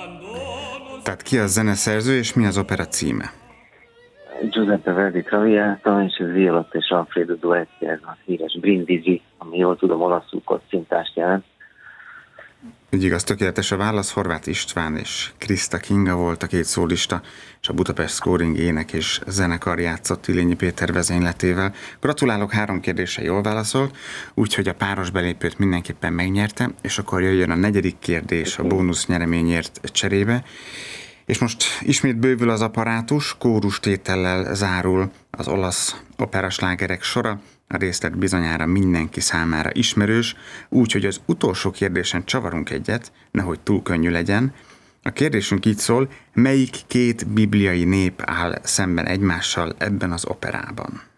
Tehát ki a zeneszerző, és mi az opera címe? Giuseppe Verdi Traviata, és ez Violetta és Alfredo duettje, ez a híres Brindisi, ami jól tudom olaszul kocintást jelent. Úgy igaz, tökéletes a válasz. Horváth István és Krista Kinga volt a két szólista, és a Budapest Scoring ének és zenekar játszott Illényi Péter vezényletével. Gratulálok, 3 kérdésre jól válaszolt, úgyhogy a páros belépőt mindenképpen megnyerte, és akkor jöjjön a 4. kérdés a bónusz nyereményért cserébe. És most ismét bővül az apparátus, kórustétellel zárul az olasz operaslágerek sora, a részlet bizonyára mindenki számára ismerős, úgyhogy az utolsó kérdésen csavarunk egyet, nehogy túl könnyű legyen. A kérdésünk így szól, melyik 2 bibliai nép áll szemben egymással ebben az operában?